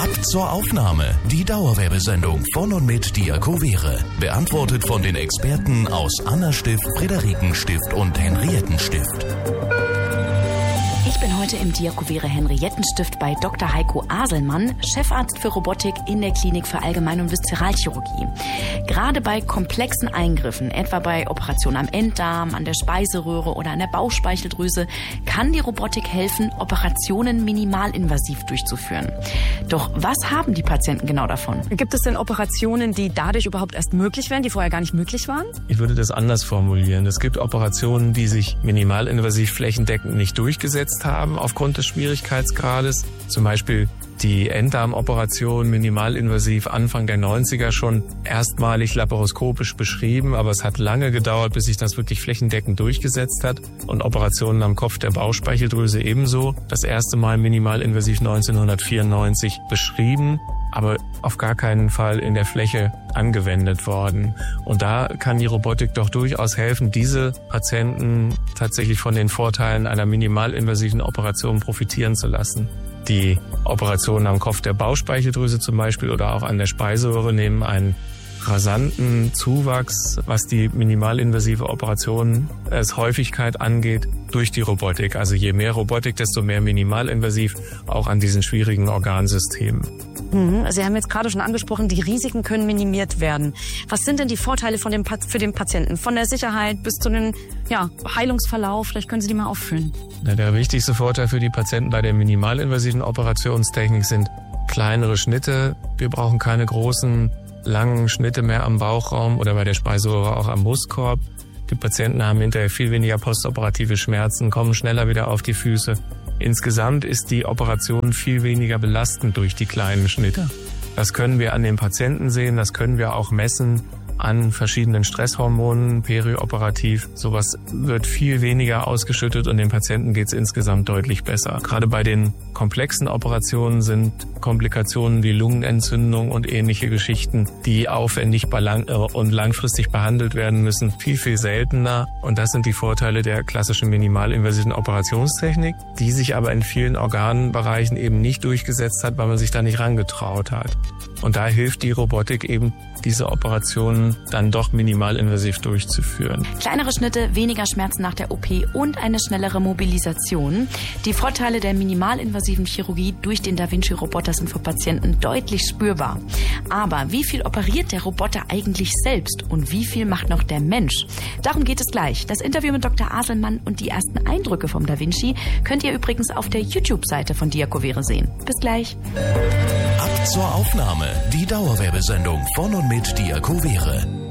Ab zur Aufnahme. Die Dauerwerbesendung von und mit Diakovere. Beantwortet von den Experten aus Anna-Stift, Friederiken-Stift und Henriettenstift. Ich bin heute im Diakovere Henriettenstift bei Dr. Heiko Aselmann, Chefarzt für Robotik in der Klinik für Allgemein- und Viszeralchirurgie. Gerade bei komplexen Eingriffen, etwa bei Operationen am Enddarm, an der Speiseröhre oder an der Bauchspeicheldrüse, kann die Robotik helfen, Operationen minimalinvasiv durchzuführen. Doch was haben die Patienten genau davon? Gibt es denn Operationen, die dadurch überhaupt erst möglich werden, die vorher gar nicht möglich waren? Ich würde das anders formulieren. Es gibt Operationen, die sich minimalinvasiv flächendeckend nicht durchgesetzt haben aufgrund des Schwierigkeitsgrades. Zum Beispiel die Enddarmoperation minimalinvasiv Anfang der 90er schon erstmalig laparoskopisch beschrieben, aber es hat lange gedauert, bis sich das wirklich flächendeckend durchgesetzt hat. Und Operationen am Kopf der Bauchspeicheldrüse ebenso. Das erste Mal minimalinvasiv 1994 beschrieben, aber auf gar keinen Fall in der Fläche angewendet worden. Und da kann die Robotik doch durchaus helfen, diese Patienten tatsächlich von den Vorteilen einer minimalinvasiven Operation profitieren zu lassen. Die Operationen am Kopf der Bauchspeicheldrüse zum Beispiel oder auch an der Speiseröhre nehmen einen rasanten Zuwachs, was die minimalinvasive Operation als Häufigkeit angeht, durch die Robotik. Also je mehr Robotik, desto mehr minimalinvasiv, auch an diesen schwierigen Organsystemen. Sie haben jetzt gerade schon angesprochen, die Risiken können minimiert werden. Was sind denn die Vorteile für den Patienten? Von der Sicherheit bis zu dem Heilungsverlauf? Vielleicht können Sie die mal aufführen. Der wichtigste Vorteil für die Patienten bei der minimalinvasiven Operationstechnik sind kleinere Schnitte. Wir brauchen keine großen, langen Schnitte mehr am Bauchraum oder bei der Speiseröhre auch am Brustkorb. Die Patienten haben hinterher viel weniger postoperative Schmerzen, kommen schneller wieder auf die Füße. Insgesamt ist die Operation viel weniger belastend durch die kleinen Schnitte. Das können wir an den Patienten sehen, das können wir auch messen an verschiedenen Stresshormonen, perioperativ. Sowas wird viel weniger ausgeschüttet und den Patienten geht es insgesamt deutlich besser. Gerade bei den komplexen Operationen sind Komplikationen wie Lungenentzündung und ähnliche Geschichten, die aufwendig und langfristig behandelt werden müssen, viel, viel seltener. Und das sind die Vorteile der klassischen minimalinvasiven Operationstechnik, die sich aber in vielen Organbereichen eben nicht durchgesetzt hat, weil man sich da nicht rangetraut hat. Und da hilft die Robotik eben, diese Operationen dann doch minimalinvasiv durchzuführen. Kleinere Schnitte, weniger Schmerzen nach der OP und eine schnellere Mobilisation. Die Vorteile der minimalinvasiven Chirurgie durch den Da Vinci-Roboter sind für Patienten deutlich spürbar. Aber wie viel operiert der Roboter eigentlich selbst und wie viel macht noch der Mensch? Darum geht es gleich. Das Interview mit Dr. Aselmann und die ersten Eindrücke vom Da Vinci könnt ihr übrigens auf der YouTube-Seite von Diakovere sehen. Bis gleich. Ab zur Aufnahme. Die Dauerwerbesendung von und mit Diakovere.